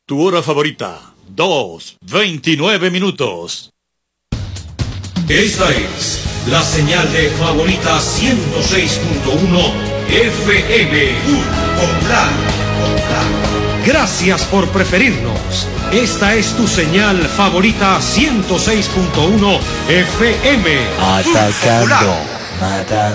Tu hora favorita, 2:29 minutos. Esta es la señal de Favorita 106.1 FM Popular. Gracias por preferirnos. Esta es tu señal favorita 106.1 FM. Atacando, matando.